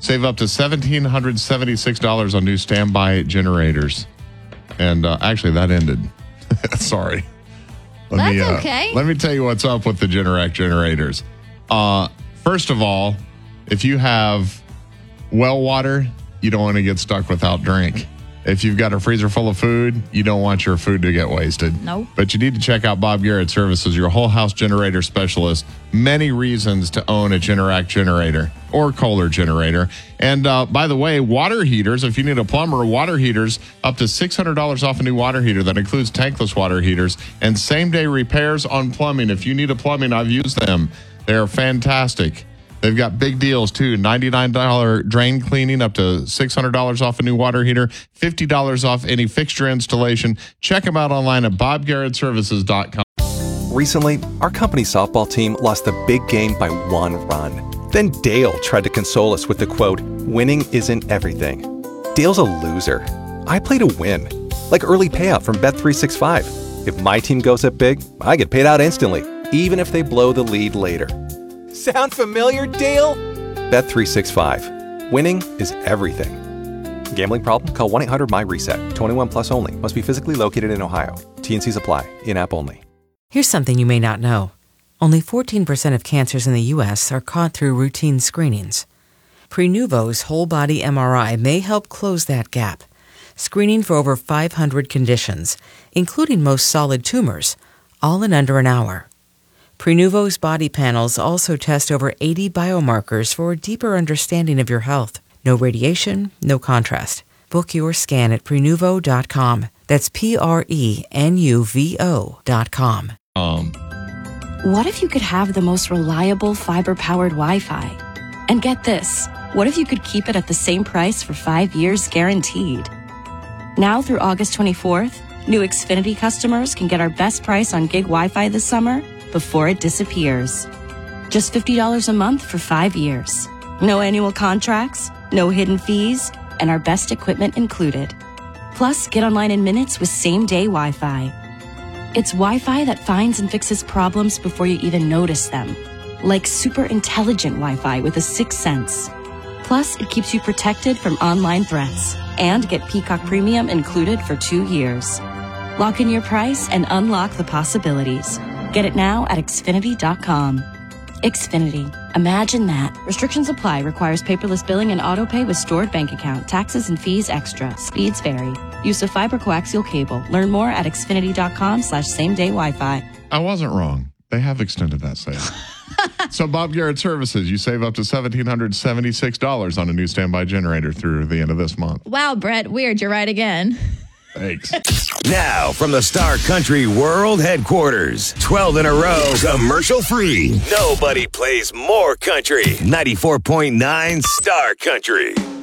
Save up to $1,776 on new standby generators. And actually, that ended. Sorry. That's okay. Let me tell you what's up with the Generac generators. First of all, if you have well water, you don't want to get stuck without drink. If you've got a freezer full of food, you don't want your food to get wasted. Nope. But you need to check out Bob Garrett Services, your whole house generator specialist. Many reasons to own a Generac generator or Kohler generator. And by the way, water heaters, if you need a plumber, water heaters, up to $600 off a new water heater. That includes tankless water heaters and same-day repairs on plumbing. If you need a plumbing, I've used them. They're fantastic. They've got big deals, too. $99 drain cleaning, up to $600 off a new water heater, $50 off any fixture installation. Check them out online at bobgarrettservices.com. Recently, our company softball team lost the big game by 1 run. Then Dale tried to console us with the quote, "Winning isn't everything." Dale's a loser. I play to win. Like early payout from Bet365. If my team goes up big, I get paid out instantly, even if they blow the lead later. Sound familiar, Dale? Bet365. Winning is everything. Gambling problem? Call 1-800-MY-RESET. 21 plus only. Must be physically located in Ohio. T&Cs apply. In-app only. Here's something you may not know. Only 14% of cancers in the U.S. are caught through routine screenings. Prenuvo's whole-body MRI may help close that gap, screening for over 500 conditions, including most solid tumors, all in under an hour. Prenuvo's body panels also test over 80 biomarkers for a deeper understanding of your health. No radiation, no contrast. Book your scan at Prenuvo.com. That's Prenuvo.com. What if you could have the most reliable fiber-powered Wi-Fi? And get this, what if you could keep it at the same price for 5 years guaranteed? Now through August 24th, new Xfinity customers can get our best price on gig Wi-Fi this summer before it disappears. Just $50 a month for 5 years. No annual contracts, no hidden fees, and our best equipment included. Plus, get online in minutes with same-day Wi-Fi. It's Wi-Fi that finds and fixes problems before you even notice them. Like super intelligent Wi-Fi with a 6th sense. Plus, it keeps you protected from online threats. And get Peacock Premium included for 2 years. Lock in your price and unlock the possibilities. Get it now at Xfinity.com. Xfinity. Imagine that. Restrictions apply. Requires paperless billing and autopay with stored bank account. Taxes and fees extra. Speeds vary. Use of fiber coaxial cable. Learn more at Xfinity.com/same-day Wi-Fi. I wasn't wrong. They have extended that sale. So Bob Garrett Services, you save up to $1,776 on a new standby generator through the end of this month. Wow, Brett, weird. You're right again. Thanks. Now, from the Star Country World Headquarters, 12 in a row, commercial-free. Nobody plays more country. 94.9 Star Country.